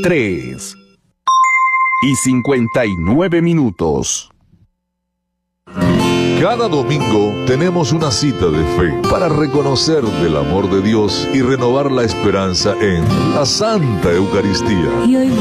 3:59. Cada domingo tenemos una cita de fe para reconocer del amor de Dios y renovar la esperanza en la Santa Eucaristía. Y hoy